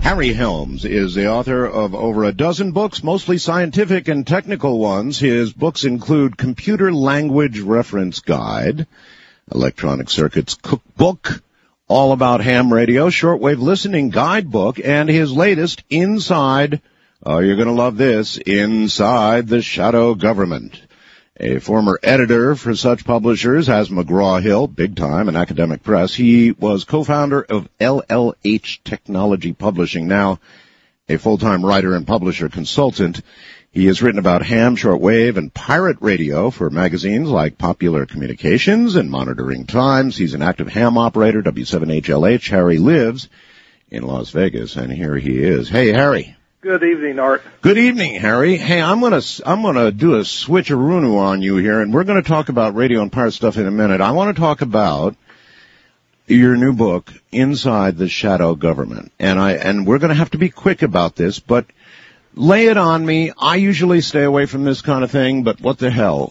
Harry Helms is the author of over a dozen books, mostly scientific and technical ones. His books include Computer Language Reference Guide, Electronic Circuits Cookbook, All About Ham Radio, Shortwave Listening Guidebook, and his latest, Inside, you're going to love this, Inside the Shadow Government. A former editor for such publishers as McGraw-Hill, big time, and Academic Press. He was co-founder of LLH Technology Publishing, now a full-time writer and publisher consultant. He has written about ham, shortwave, and pirate radio for magazines like Popular Communications and Monitoring Times. He's an active ham operator, W7HLH. Harry lives in Las Vegas, and here he is. Hey, Harry. Good evening, Art. Good evening, Harry. Hey, I'm gonna do a switcheroo on you here, and we're gonna talk about radio and pirate stuff in a minute. I want to talk about your new book, Inside the Shadow Government, and we're gonna have to be quick about this, but lay it on me. I usually stay away from this kind of thing, but what the hell?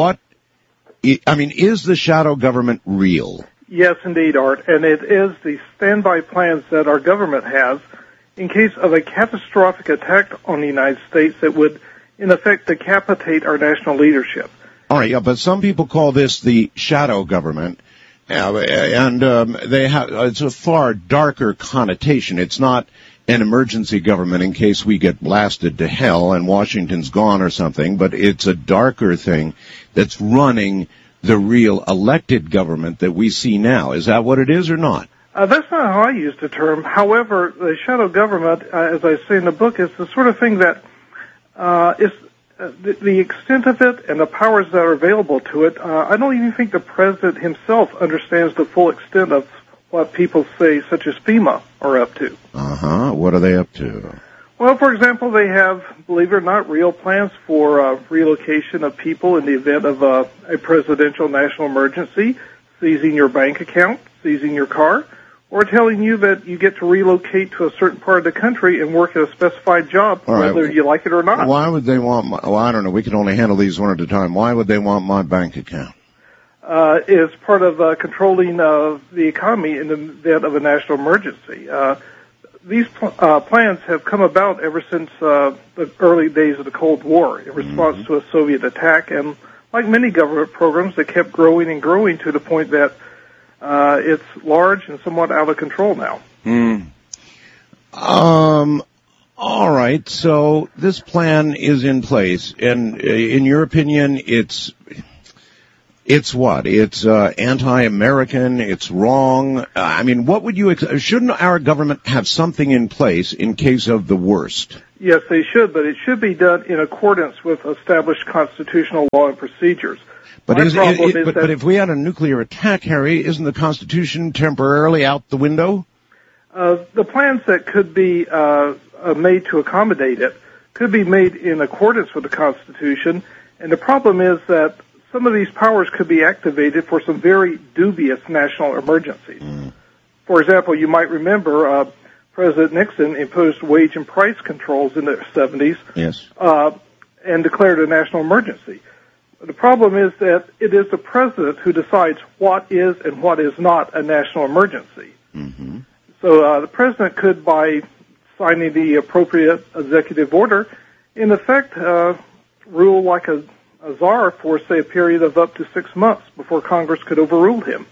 Is the shadow government real? Yes, indeed, Art, and it is the standby plans that our government has in case of a catastrophic attack on the United States that would, in effect, decapitate our national leadership. All right, yeah, but some people call this the shadow government, and it's a far darker connotation. It's not an emergency government in case we get blasted to hell and Washington's gone or something, but it's a darker thing that's running the real elected government that we see now. Is that what it is or not? That's not how I use the term. However, the shadow government, as I say in the book, is the sort of thing that is the extent of it and the powers that are available to it. I don't even think the president himself understands the full extent of what people say, such as FEMA, are up to. What are they up to? Well, for example, they have, believe it or not, real plans for relocation of people in the event of a presidential national emergency, seizing your bank account, seizing your car, or telling you that you get to relocate to a certain part of the country and work at a specified job, whether you like it or not. Why would they want I don't know, we can only handle these one at a time. Why would they want my bank account? Is part of controlling the economy in the event of a national emergency. These plans have come about ever since the early days of the Cold War in response to a Soviet attack, and like many government programs, they kept growing and growing to the point that it's large and somewhat out of control now. All right, so this plan is in place, and in your opinion, it's what? It's anti-American, it's wrong. What would you shouldn't our government have something in place in case of the worst? Yes, they should, but it should be done in accordance with established constitutional law and procedures. But if we had a nuclear attack, Harry, isn't the Constitution temporarily out the window? The plans that could be made to accommodate it could be made in accordance with the Constitution, and the problem is that some of these powers could be activated for some very dubious national emergencies. For example, you might remember President Nixon imposed wage and price controls in the 70s. Yes. And declared a national emergency. The problem is that it is the president who decides what is and what is not a national emergency. So the president could, by signing the appropriate executive order, in effect rule like a czar for, say, a period of up to 6 months before Congress could overrule him.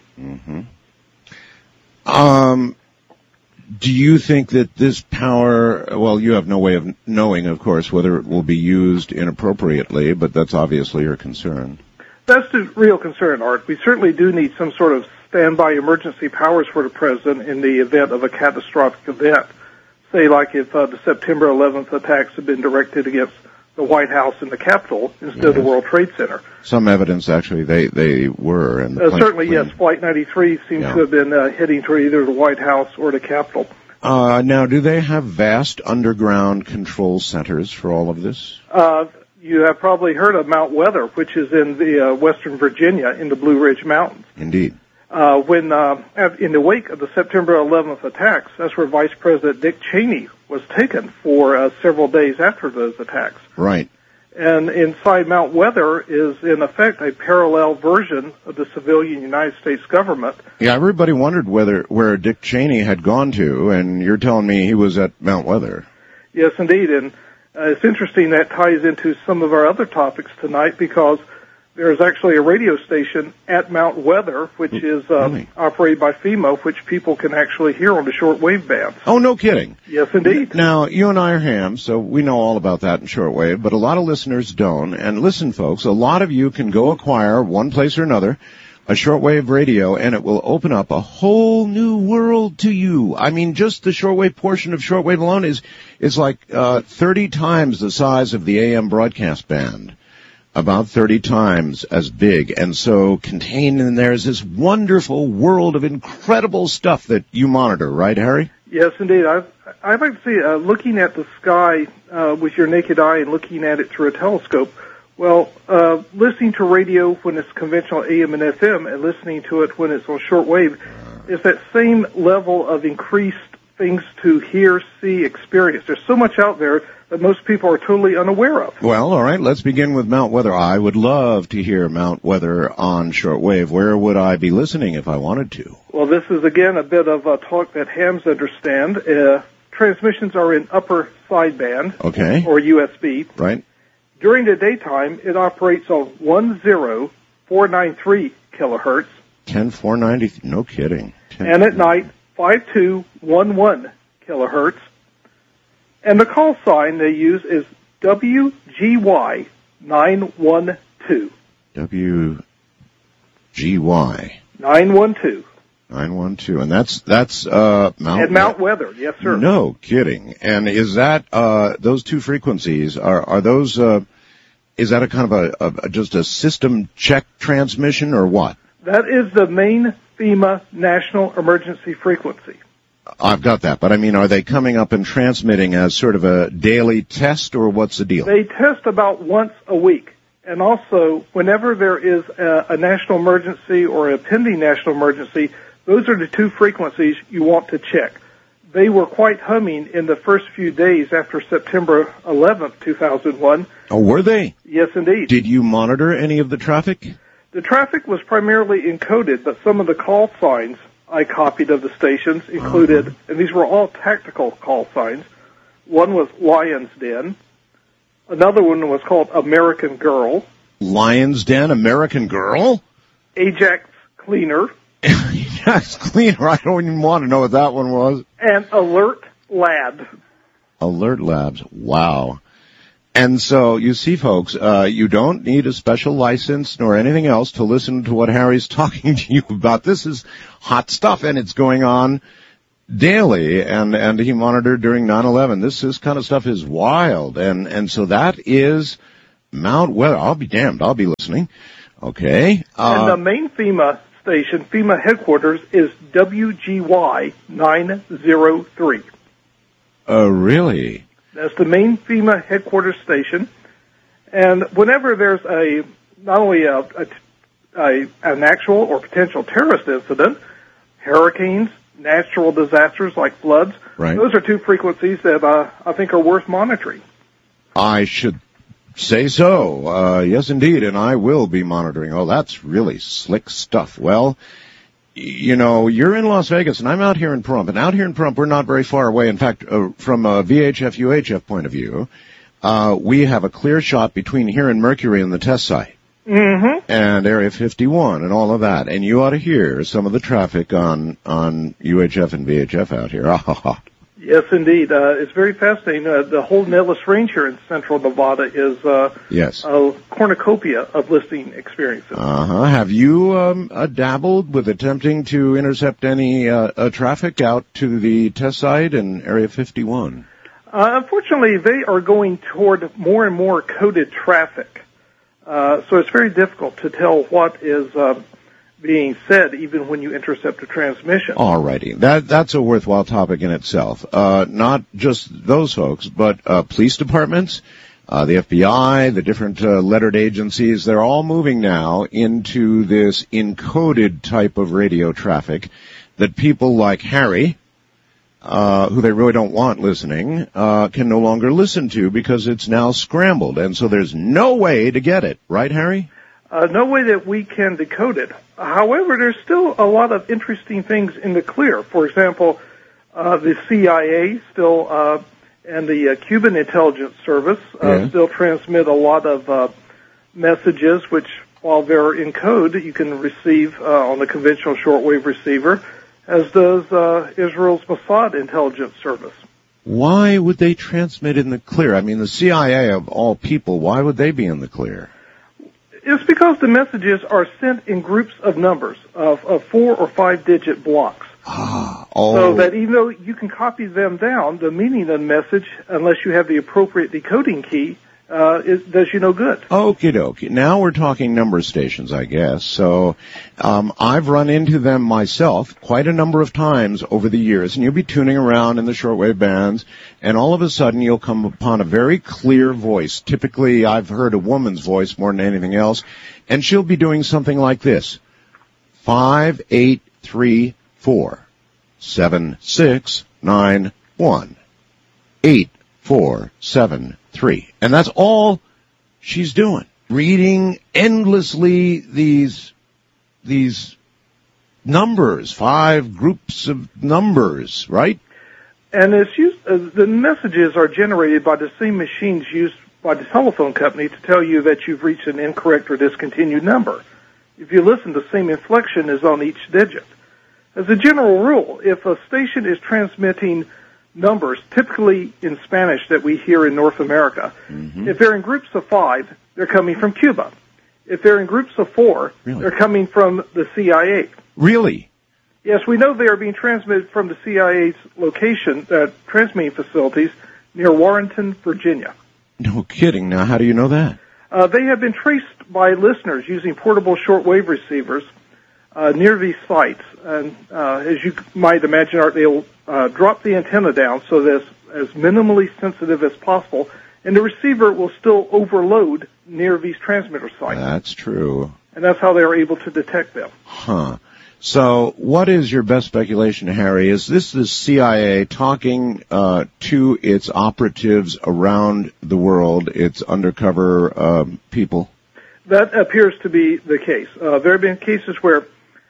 Do you think that this power, well, you have no way of knowing, of course, whether it will be used inappropriately, but that's obviously your concern. That's the real concern, Art. We certainly do need some sort of standby emergency powers for the president in the event of a catastrophic event. Say, like if the September 11th attacks had been directed against the White House and the Capitol instead of the World Trade Center. Some evidence, actually, they were. And certainly, yes. Flight 93 seems to have been heading toward either the White House or the Capitol. Now, do they have vast underground control centers for all of this? You have probably heard of Mount Weather, which is in the western Virginia in the Blue Ridge Mountains. Indeed. When in the wake of the September 11th attacks, that's where Vice President Dick Cheney was taken for several days after those attacks. Right. And inside Mount Weather is, in effect, a parallel version of the civilian United States government. Yeah, everybody wondered where Dick Cheney had gone to, and you're telling me he was at Mount Weather. Yes, indeed. And it's interesting that ties into some of our other topics tonight, because there's actually a radio station at Mount Weather, which is really? operated by FEMA, which people can actually hear on the shortwave bands. Oh, no kidding. Yes, indeed. Now, you and I are hams, so we know all about that in shortwave, but a lot of listeners don't. And listen, folks, a lot of you can go acquire, one place or another, a shortwave radio, and it will open up a whole new world to you. I mean, just the shortwave portion of shortwave alone is like 30 times the size of the AM broadcast band. About 30 times as big. And so contained in there is this wonderful world of incredible stuff that you monitor, right, Harry? Yes, indeed. I'd like to see, looking at the sky with your naked eye and looking at it through a telescope, well, listening to radio when it's conventional AM and FM and listening to it when it's on shortwave is that same level of increased things to hear, see, experience. There's so much out there that most people are totally unaware of. Well, all right, let's begin with Mount Weather. I would love to hear Mount Weather on shortwave. Where would I be listening if I wanted to? Well, this is, again, a bit of a talk that hams understand. Transmissions are in upper sideband, okay, or USB. Right. During the daytime, it operates on 10493 kilohertz. 10490, no kidding. And at night, 5211 kilohertz. And the call sign they use is WGY 912. WGY 912. 912, and that's Mount Weather, yes, sir. No kidding. And is that those two frequencies are those? Is that a kind of just a system check transmission or what? That is the main FEMA national emergency frequency. I've got that, but I mean, are they coming up and transmitting as sort of a daily test, or what's the deal? They test about once a week. And also, whenever there is a national emergency or a pending national emergency, those are the two frequencies you want to check. They were quite humming in the first few days after September 11th, 2001. Oh, were they? Yes, indeed. Did you monitor any of the traffic? The traffic was primarily encoded, but some of the call signs I copied of the stations included, and these were all tactical call signs. One was Lion's Den. Another one was called American Girl. Lion's Den, American Girl? Ajax Cleaner. Ajax Cleaner, I don't even want to know what that one was. And Alert Lab. Alert Labs, wow. And so, you see, folks, you don't need a special license nor anything else to listen to what Harry's talking to you about. This is hot stuff, and it's going on daily, and he monitored during 9/11. This kind of stuff is wild, and so that is Mount Weather. I'll be damned, I'll be listening. Okay. And the main FEMA station, FEMA headquarters, is WGY 903. Really? That's the main FEMA headquarters station. And whenever there's not only an actual or potential terrorist incident, hurricanes, natural disasters like floods, right, those are two frequencies that I think are worth monitoring. I should say so. Yes, indeed, and I will be monitoring. Oh, that's really slick stuff. Well, you know, you're in Las Vegas, and I'm out here in Pahrump. And out here in Pahrump, we're not very far away. In fact, from a VHF-UHF point of view, we have a clear shot between here and Mercury and the test site. Mm-hmm. And Area 51 and all of that. And you ought to hear some of the traffic on UHF and VHF out here. Yes, indeed. It's very fascinating. The whole Nellis Range here in central Nevada is yes, a cornucopia of listening experiences. Have you dabbled with attempting to intercept any traffic out to the test site in Area 51? Unfortunately, they are going toward more and more coded traffic. So it's very difficult to tell what is being said, even when you intercept a transmission. All righty. That's a worthwhile topic in itself. Not just those folks, but police departments, the FBI, the different lettered agencies, they're all moving now into this encoded type of radio traffic that people like Harry who they really don't want listening, can no longer listen to because it's now scrambled. And so there's no way to get it. Right, Harry? No way that we can decode it. However, there's still a lot of interesting things in the clear. For example, the CIA still, and the Cuban intelligence service still transmit a lot of messages, which, while they're in code, you can receive on the conventional shortwave receiver, as does Israel's Mossad intelligence service. Why would they transmit in the clear? I mean, the CIA, of all people, why would they be in the clear? It's because the messages are sent in groups of numbers, of 4 or 5 digit blocks. So that even though you can copy them down, the meaning of the message, unless you have the appropriate decoding key, does you no good. Okie dokie. Now we're talking number stations, I guess. So I've run into them myself quite a number of times over the years, and you'll be tuning around in the shortwave bands, and all of a sudden you'll come upon a very clear voice. Typically, I've heard a woman's voice more than anything else, and she'll be doing something like this: 58347691 8473. And that's all she's doing. Reading endlessly these numbers, 5 groups of numbers, right? And it's used, the messages are generated by the same machines used by the telephone company to tell you that you've reached an incorrect or discontinued number. If you listen, the same inflection is on each digit. As a general rule, if a station is transmitting numbers, typically in Spanish that we hear in North America, if they're in groups of 5, they're coming from Cuba. If they're in groups of 4, they're coming from the CIA. Really? Yes, we know they are being transmitted from the CIA's location, transmitting facilities near Warrenton, Virginia. No kidding. Now, how do you know that? They have been traced by listeners using portable shortwave receivers near these sites. And as you might imagine, they'll drop the antenna down so that it's as minimally sensitive as possible, and the receiver will still overload near these transmitter sites. That's true. And that's how they are able to detect them. Huh. So what is your best speculation, Harry? Is this the CIA talking to its operatives around the world, its undercover people? That appears to be the case. There have been cases where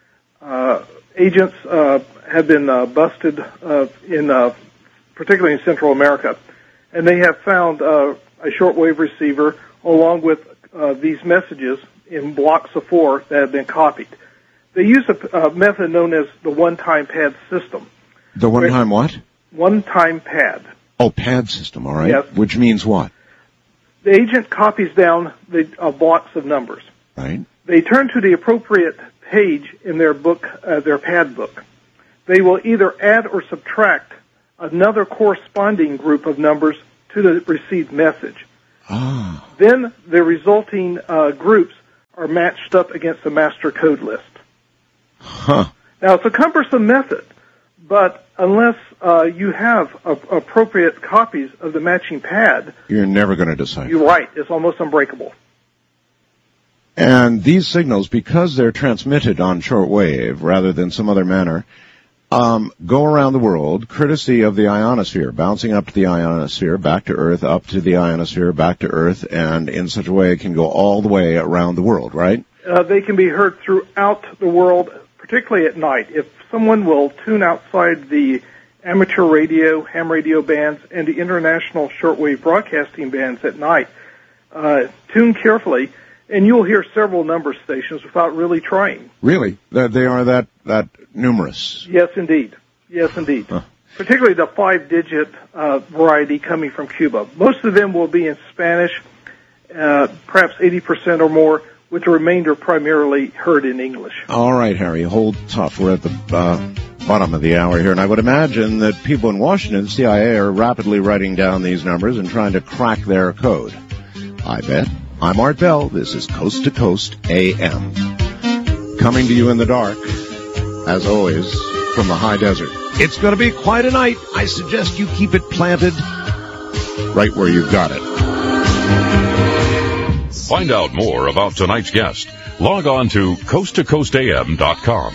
agents have been busted particularly in Central America, and they have found a shortwave receiver along with these messages in blocks of 4 that have been copied. They use a method known as the one-time pad system. The one-time what? One-time pad. Oh, pad system, all right. Yes. Which means what? The agent copies down the blocks of numbers. Right. They turn to the appropriate page in their book, their pad book. They will either add or subtract another corresponding group of numbers to the received message. Ah. Then the resulting groups are matched up against the master code list. Huh. Now, it's a cumbersome method, but unless you have appropriate copies of the matching pad, you're never going to decipher. You're right. It's almost unbreakable. And these signals, because they're transmitted on shortwave rather than some other manner, go around the world, courtesy of the ionosphere, bouncing up to the ionosphere, back to Earth, up to the ionosphere, back to Earth, and in such a way it can go all the way around the world, right? They can be heard throughout the world, particularly at night. If someone will tune outside the amateur radio, ham radio bands, and the international shortwave broadcasting bands at night, tune carefully, and you'll hear several number stations without really trying. Really? They are that numerous? Yes, indeed. Yes, indeed. Huh. Particularly the 5-digit variety coming from Cuba. Most of them will be in Spanish, perhaps 80% or more, with the remainder primarily heard in English. All right, Harry, hold tough. We're at the bottom of the hour here, and I would imagine that people in Washington, CIA, are rapidly writing down these numbers and trying to crack their code. I bet. I'm Art Bell. This is Coast to Coast AM. Coming to you in the dark, as always, from the high desert. It's going to be quite a night. I suggest you keep it planted right where you've got it. Find out more about tonight's guest. Log on to coasttocoastam.com.